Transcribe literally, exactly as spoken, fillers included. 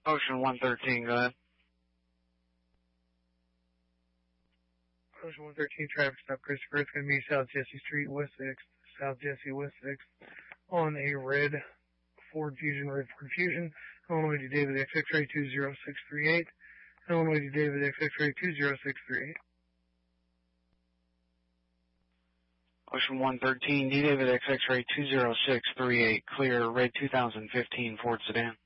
Ocean one thirteen, go ahead. Ocean one thirteen, traffic stop, Christopher. It's going to be South Jesse Street, West sixth, South Jesse, West sixth, on a red Ford Fusion, red Ford Fusion. Illinois to David X X-ray two zero six three eight. Illinois to David X X-ray two zero six three eight. Ocean one thirteen, D David X X-ray two zero six three eight, clear, red two thousand fifteen Ford sedan.